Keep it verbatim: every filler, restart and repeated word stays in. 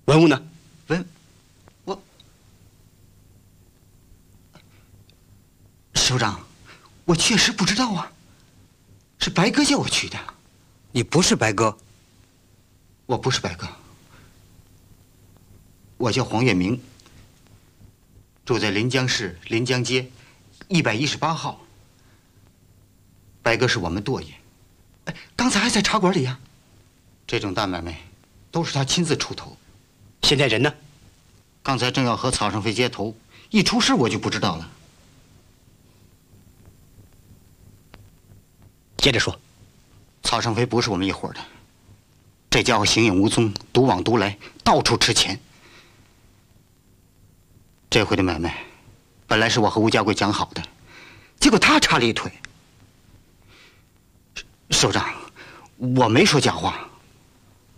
文物呢？ 文，我首长，我确实不知道啊。是白哥叫我去的。 你不是白哥。 我不是白哥。我叫黄月明，住在临江市临江街一百一十八号。白哥是我们舵爷，哎，刚才还在茶馆里呀。这种大买卖都是他亲自出头。 现在人呢？ 刚才正要和草上飞接头，一出事我就不知道了。 接着说。 草上飞不是我们一伙的，这家伙形影无踪，独往独来，到处吃钱。这回的买卖，本来是我和吴家贵讲好的，结果他插了一腿。首长，我没说假话。